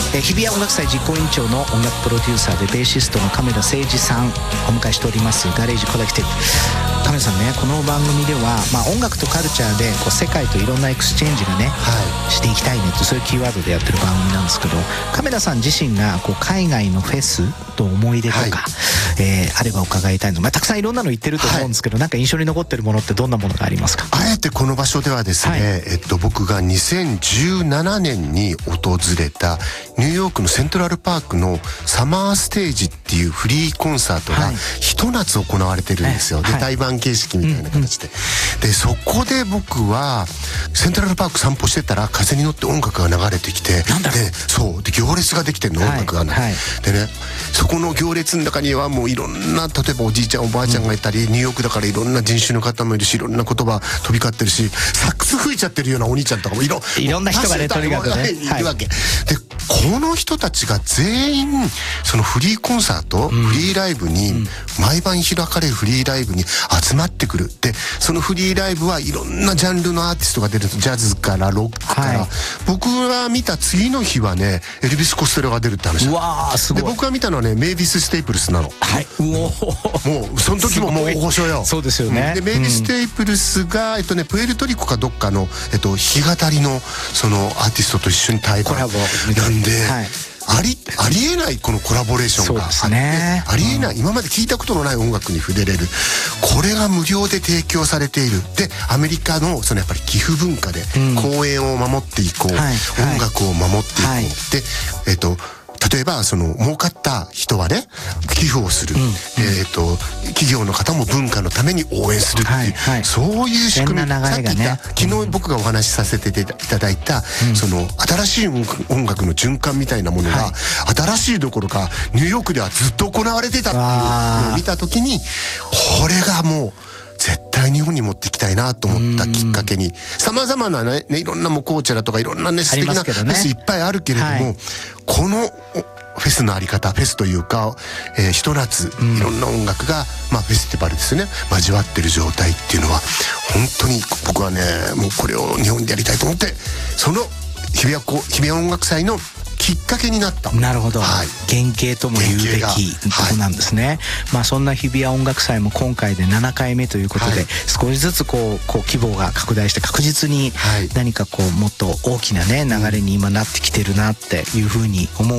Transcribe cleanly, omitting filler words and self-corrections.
日比谷音楽祭実行委員長の音楽プロデューサーでベーシストの亀田誠二さんお迎えしておりますガレージコレクティブ。亀田さんね、この番組では、音楽とカルチャーでこう世界といろんなエクスチェンジがね、していきたいねってそういうキーワードでやってる番組なんですけど、亀田さん自身がこう海外のフェスと思い出とか、あれば伺いたいの、たくさんいろんなの言ってると思うんですけど、なんか印象に残ってるものってどんなものがありますか？ あえてこの場所ではですね、僕が2017年に訪れたニューヨークのセントラルパークのサマーステージっていうフリーコンサートがひと夏行われてるんですよ。で、対バン形式みたいな形で、でそこで僕はセントラルパーク散歩してたら風に乗って音楽が流れてきて、で行列ができてるの、音楽がでね、そこの行列の中にはもういろんな、例えばおじいちゃんおばあちゃんがいたり、ニューヨークだからいろんな人種の方もいるし、いろんな言葉飛び交ってるし、サックス吹いちゃってるようなお兄ちゃんとかもいろんな人がね、とにかくね、いるわけで、この人たちが全員そのフリーコンサート、フリーライブに、毎晩開かれるフリーライブに集まってくる。でそのフリーライブはいろんなジャンルのアーティストが出る、ジャズからロックから、僕が見た次の日はね、エルビス・コステロが出るって話。で僕が見たのはね、メイビス・ステイプルスなの。もうその時ももう大御所よ。 そうですよね。 でメイビス・ステイプルスがプエルトリコかどっかの弾き語りのそのアーティストと一緒に対バンやんで、ありえないこのコラボレーションがあって、ありえない、今まで聞いたことのない音楽に触れれる、これが無料で提供されている。でアメリカのそのやっぱり寄付文化で公演を守っていこう、音楽を守っていこう、で例えばその儲かった人はね、寄付をする、企業の方も文化のために応援するっていう、そういう仕組み、さっき言った昨日僕がお話しさせていただいた、その新しい音楽の循環みたいなものが、新しいどころかニューヨークではずっと行われていたっていうのを見た時に、これがもう絶対日本に持っていきたいなと思ったきっかけに、様々なね、いろんなコーチェラとかいろんなね、素敵なフェスいっぱいあるけれども、このフェスのあり方、フェスというか、ひと夏いろんな音楽が、フェスティバルですね、交わってる状態っていうのは本当に僕はね、もうこれを日本でやりたいと思って、その日比谷音楽祭のきっかけになった。 なるほど、原型とも言うべきとこなんですね。そんな日比谷音楽祭も今回で7回目ということで、少しずつこう規模が拡大して確実に何かこうもっと大きなね流れに今なってきてるなっていうふうに思う